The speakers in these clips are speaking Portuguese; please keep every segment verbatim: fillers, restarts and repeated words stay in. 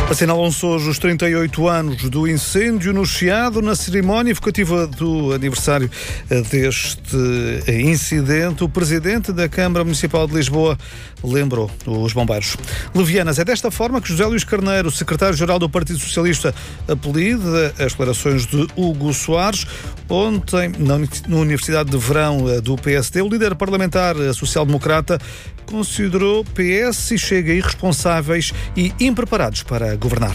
Assinalam-se hoje os trinta e oito anos do incêndio no Chiado. Na cerimónia evocativa do aniversário deste incidente, o presidente da Câmara Municipal de Lisboa lembrou os bombeiros. Levianas, é desta forma que José Luís Carneiro, secretário-geral do Partido Socialista, apelida as declarações de Hugo Soares. Ontem, na Universidade de Verão do P S D, o líder parlamentar social-democrata considerou P S e Chega irresponsáveis e impreparados para governar.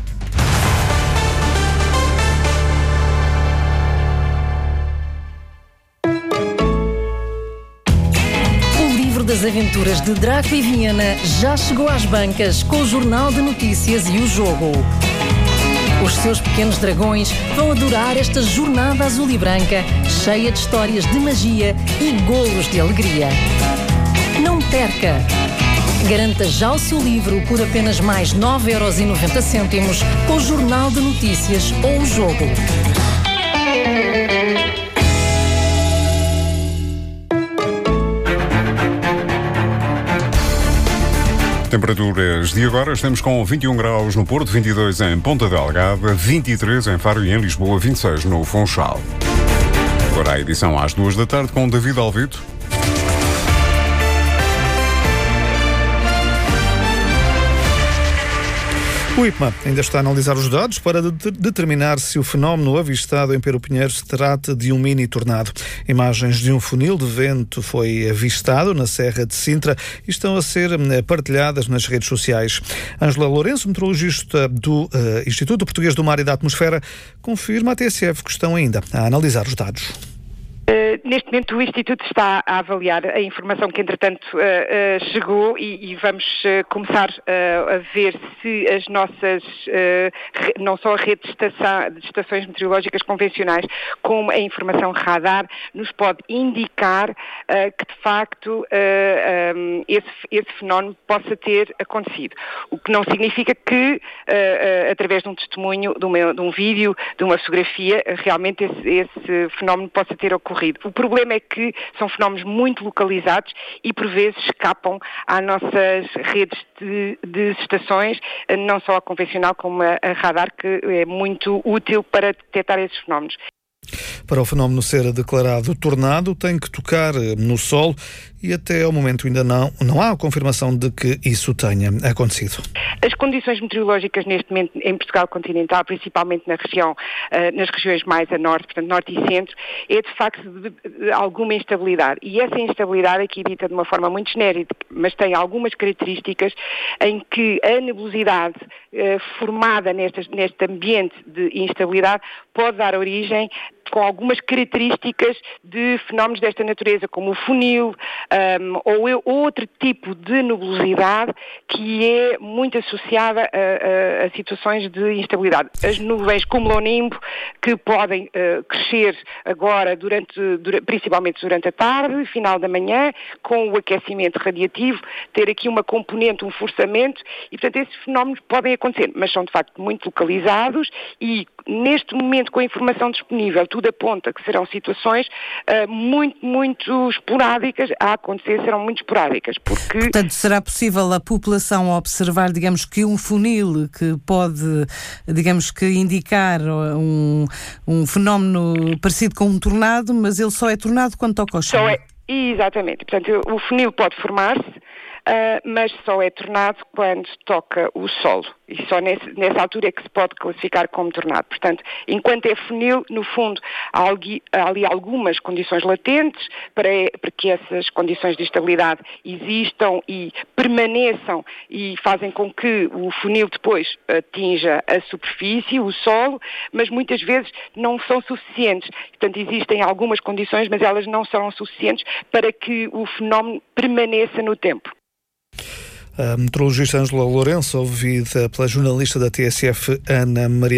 O livro das aventuras de Draco e Viana já chegou às bancas com o Jornal de Notícias e o Jogo. Os seus pequenos dragões vão adorar esta jornada azul e branca, cheia de histórias de magia e golos de alegria. Não perca! Garanta já o seu livro por apenas mais nove euros e noventa cêntimos com o Jornal de Notícias ou o Jogo. Temperaturas de agora, estamos com vinte e um graus no Porto, vinte e dois em Ponta Delgada, vinte e três em Faro e em Lisboa, vinte e seis no Funchal. Agora a edição às duas da tarde com David Alvito. O I P M A ainda está a analisar os dados para de- determinar se o fenómeno avistado em Pero Pinheiro se trata de um mini-tornado. Imagens de um funil de vento foi avistado na Serra de Sintra e estão a ser partilhadas nas redes sociais. Ângela Lourenço, meteorologista do uh, Instituto Português do Mar e da Atmosfera, confirma à T S F que estão ainda a analisar os dados. Uh, neste momento o Instituto está a avaliar a informação que entretanto uh, uh, chegou e, e vamos uh, começar uh, a ver se as nossas, uh, re, não só a rede de, estação, de estações meteorológicas convencionais, como a informação radar, nos pode indicar uh, que de facto uh, um, esse, esse fenómeno possa ter acontecido. O que não significa que, uh, uh, através de um testemunho, de, uma, de um vídeo, de uma fotografia, realmente esse, esse fenómeno possa ter ocorrido. O problema é que são fenómenos muito localizados e por vezes escapam às nossas redes de, de estações, não só a convencional como a, a radar, que é muito útil para detectar esses fenómenos. Para o fenómeno ser declarado tornado, tem que tocar no solo e até ao momento ainda não, não há confirmação de que isso tenha acontecido. As condições meteorológicas neste momento em Portugal continental, principalmente na região, uh, nas regiões mais a norte, portanto norte e centro, é de facto de, de alguma instabilidade. E essa instabilidade aqui dita de uma forma muito genérica, mas tem algumas características em que a nebulosidade uh, formada nestas, neste ambiente de instabilidade pode dar origem com algumas características de fenómenos desta natureza, como o funil um, ou outro tipo de nebulosidade que é muito associada a, a, a situações de instabilidade. As nuvens cumulonimbo que podem uh, crescer agora, durante, durante, principalmente durante a tarde, final da manhã, com o aquecimento radiativo, ter aqui uma componente, um forçamento, e portanto esses fenómenos podem acontecer, mas são de facto muito localizados e neste momento com a informação disponível, tudo aponta que serão situações uh, muito, muito esporádicas a acontecer, serão muito esporádicas, porque... Portanto, será possível a população observar, digamos, que um funil que pode, digamos, que indicar um, um fenómeno parecido com um tornado, mas ele só é tornado quando toca ao chão? Só é, exatamente. Portanto, o funil pode formar-se, Uh, mas só é tornado quando toca o solo. E só nesse, nessa altura é que se pode classificar como tornado. Portanto, enquanto é funil, no fundo, há ali, há ali algumas condições latentes para, para que essas condições de estabilidade existam e permaneçam e fazem com que o funil depois atinja a superfície, o solo, mas muitas vezes não são suficientes. Portanto, existem algumas condições, mas elas não serão suficientes para que o fenómeno permaneça no tempo. A meteorologista Ângela Lourenço, ouvida pela jornalista da T S F, Ana Maria